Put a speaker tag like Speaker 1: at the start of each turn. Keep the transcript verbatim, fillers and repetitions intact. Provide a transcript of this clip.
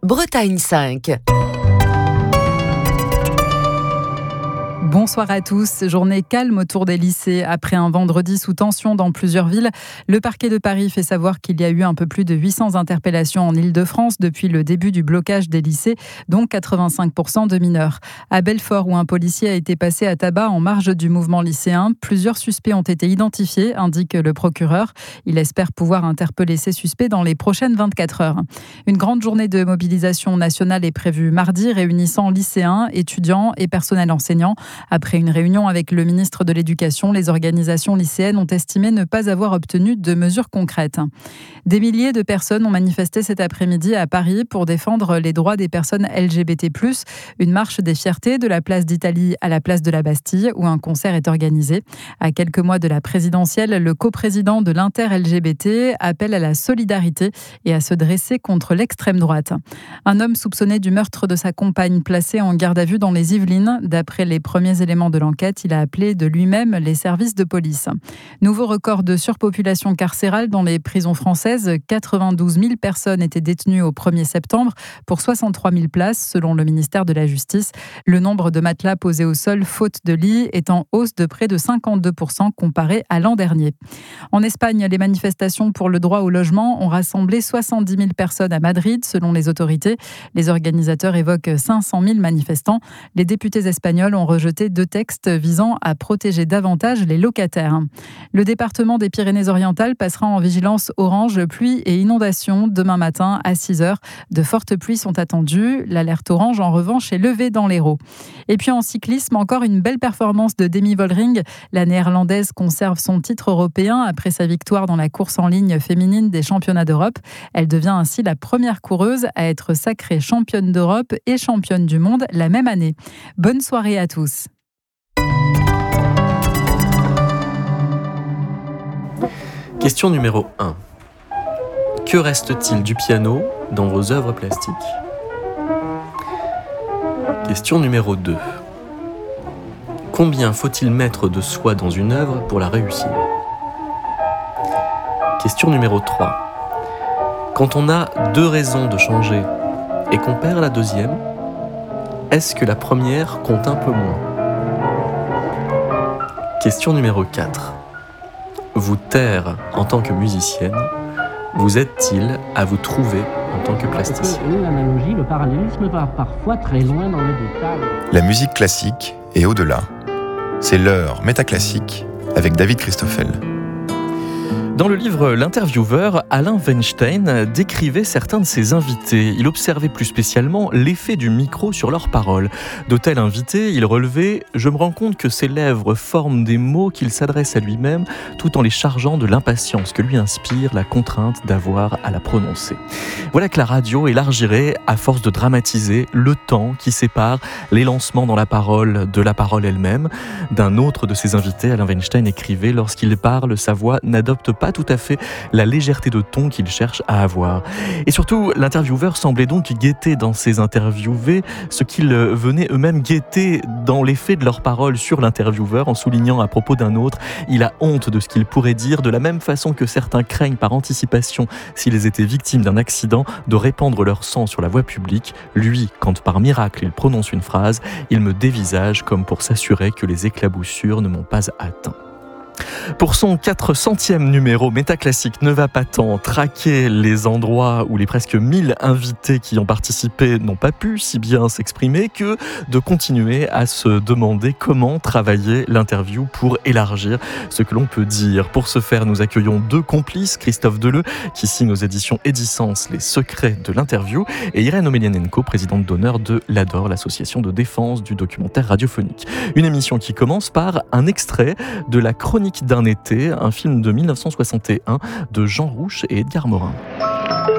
Speaker 1: Bretagne cinq.
Speaker 2: Bonsoir à tous. Journée calme autour des lycées. Après un vendredi sous tension dans plusieurs villes, le parquet de Paris fait savoir qu'il y a eu un peu plus de huit cents interpellations en Île-de-France depuis le début du blocage des lycées, dont quatre-vingt-cinq pour cent de mineurs. À Belfort, où un policier a été passé à tabac en marge du mouvement lycéen, plusieurs suspects ont été identifiés, indique le procureur. Il espère pouvoir interpeller ces suspects dans les prochaines vingt-quatre heures. Une grande journée de mobilisation nationale est prévue mardi, réunissant lycéens, étudiants et personnel enseignant. Après une réunion avec le ministre de l'Éducation, les organisations lycéennes ont estimé ne pas avoir obtenu de mesures concrètes. Des milliers de personnes ont manifesté cet après-midi à Paris pour défendre les droits des personnes L G B T plus. Une marche des fiertés de la place d'Italie à la place de la Bastille, où un concert est organisé. À quelques mois de la présidentielle, le coprésident de l'Inter-L G B T appelle à la solidarité et à se dresser contre l'extrême droite. Un homme soupçonné du meurtre de sa compagne placé en garde à vue dans les Yvelines. D'après les premiers éléments de l'enquête, il a appelé de lui-même les services de police. Nouveau record de surpopulation carcérale dans les prisons françaises. quatre-vingt-douze mille personnes étaient détenues au premier septembre pour soixante-trois mille places, selon le ministère de la Justice. Le nombre de matelas posés au sol, faute de lit, est en hausse de près de cinquante-deux pour cent comparé à l'an dernier. En Espagne, les manifestations pour le droit au logement ont rassemblé soixante-dix mille personnes à Madrid, selon les autorités. Les organisateurs évoquent cinq cent mille manifestants. Les députés espagnols ont rejeté deux textes visant à protéger davantage les locataires. Le département des Pyrénées-Orientales passera en vigilance orange pluie et inondation demain matin à six heures. De fortes pluies sont attendues. L'alerte orange, en revanche, est levée dans l'Hérault. Et puis en cyclisme, encore une belle performance de Demi Vollering. La néerlandaise conserve son titre européen après sa victoire dans la course en ligne féminine des championnats d'Europe. Elle devient ainsi la première coureuse à être sacrée championne d'Europe et championne du monde la même année. Bonne soirée à tous.
Speaker 3: Question numéro un. Que reste-t-il du piano dans vos œuvres plastiques ? Question numéro deux. Combien faut-il mettre de soi dans une œuvre pour la réussir ? Question numéro trois. Quand on a deux raisons de changer et qu'on perd la deuxième, est-ce que la première compte un peu moins ? Question numéro quatre. Vous taire en tant que musicienne, vous aide-t-il à vous trouver en tant que plasticienne ?
Speaker 4: L'analogie, le parallélisme va parfois très loin dans le détail.
Speaker 5: La musique classique et au-delà. C'est l'heure métaclassique avec David Christoffel.
Speaker 3: Dans le livre L'intervieweur, Alain Weinstein décrivait certains de ses invités. Il observait plus spécialement l'effet du micro sur leurs paroles. De tels invités, il relevait « Je me rends compte que ses lèvres forment des mots qu'il s'adresse à lui-même tout en les chargeant de l'impatience que lui inspire la contrainte d'avoir à la prononcer. » Voilà que la radio élargirait, à force de dramatiser, le temps qui sépare les lancements dans la parole de la parole elle-même. D'un autre de ses invités, Alain Weinstein écrivait « Lorsqu'il parle, sa voix n'adopte pas tout à fait la légèreté de ton qu'il cherche à avoir. » Et surtout, l'intervieweur semblait donc guetter dans ses interviewés ce qu'ils venaient eux-mêmes guetter dans l'effet de leurs paroles sur l'intervieweur, en soulignant à propos d'un autre « Il a honte de ce qu'il pourrait dire », de la même façon que certains craignent par anticipation, s'ils étaient victimes d'un accident, de répandre leur sang sur la voie publique. Lui, quand par miracle il prononce une phrase, il me dévisage comme pour s'assurer que les éclaboussures ne m'ont pas atteint. Pour son quatre centième numéro, Métaclassique ne va pas tant traquer les endroits où les presque mille invités qui ont participé n'ont pas pu si bien s'exprimer que de continuer à se demander comment travailler l'interview pour élargir ce que l'on peut dire. Pour ce faire, nous accueillons deux complices, Christophe Deleu, qui signe aux éditions Edicence Les secrets de l'interview, et Irène Omelianenko, présidente d'honneur de l'A D O R, l'association de défense du documentaire radiophonique. Une émission qui commence par un extrait de La Chronique d'un été, un film de mille neuf cent soixante et un de Jean Rouch et Edgar Morin.